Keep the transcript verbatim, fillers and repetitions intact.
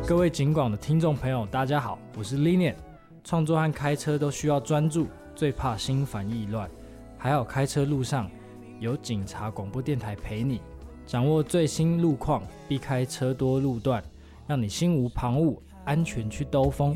各位警广的听众朋友，大家好，我是 Linian。创作和开车都需要专注，最怕心烦意乱。还好开车路上有警察广播电台陪你，掌握最新路况，避开车多路段，让你心无旁骛，安全去兜风。